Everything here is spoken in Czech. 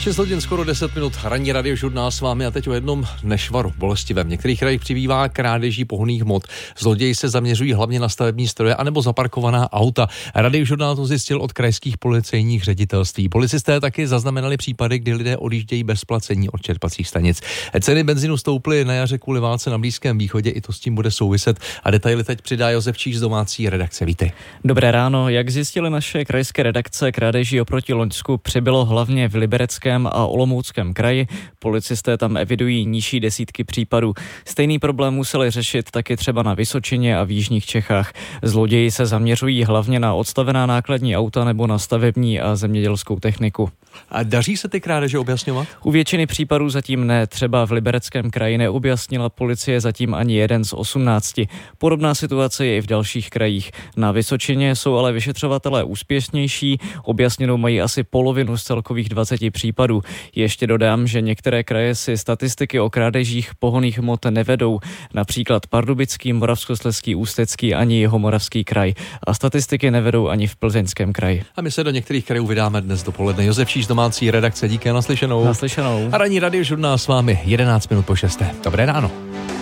6 hodin, skoro 10 minut, ranní radiožurnál s vámi a teď o jednom nešvaru bolestivém. V některých krajích přibývá krádeží pohonných hmot. Zloději se zaměřují hlavně na stavební stroje anebo zaparkovaná auta. Radiožurnál to zjistil od krajských policejních ředitelství. Policisté taky zaznamenali případy, kdy lidé odjíždějí bez placení od čerpacích stanic. Ceny benzínu stouply na jaře kvůli válce na Blízkém východě, i to s tím bude souviset. A detaily teď přidá Josef Číš z domácí redakce. Vítej. Dobré ráno. Jak zjistili naše krajské redakce, krádeží oproti loňsku přibylo hlavně v Libereckém a Olomouckém kraji. Policisté tam evidují nižší desítky případů. Stejný problém museli řešit taky třeba na Vysočině a v jižních Čechách. Zloději se zaměřují hlavně na odstavená nákladní auta nebo na stavební a zemědělskou techniku. A daří se ty krádeže objasňovat? U většiny případů zatím ne. Třeba v Libereckém kraji neobjasnila policie zatím ani jeden z 18. Podobná situace je i v dalších krajích. Na Vysočině jsou ale vyšetřovatelé úspěšnější. Objasněnou mají asi polovinu z celkových 20 případů. Ještě dodám, že některé kraje si statistiky o krádežích pohonných hmot nevedou. Například Pardubický, Moravskoslezský, Ústecký ani Jihomoravský kraj. A statistiky nevedou ani v Plzeňském kraji. A my se do některých krajů vydáme dnes dopoledne. Josef Číš, domácí redakce, díky, naslyšenou. Naslyšenou. A ranní radiožurnál s vámi 11 minut po 6. Dobré ráno.